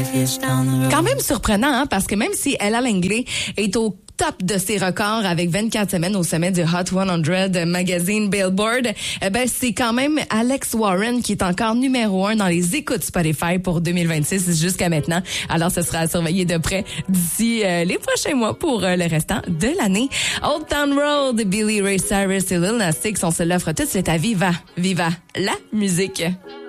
Quand même surprenant, hein, parce que même si Ella Langley est au top de ses records avec 24 semaines au sommet du Hot 100 magazine Billboard, c'est quand même Alex Warren qui est encore numéro 1 dans les écoutes Spotify pour 2026 jusqu'à maintenant. Alors, ce sera à surveiller de près d'ici les prochains mois pour le restant de l'année. Old Town Road, Billy Ray Cyrus et Lil Nas X, on se l'offre tout de suite à Viva la musique.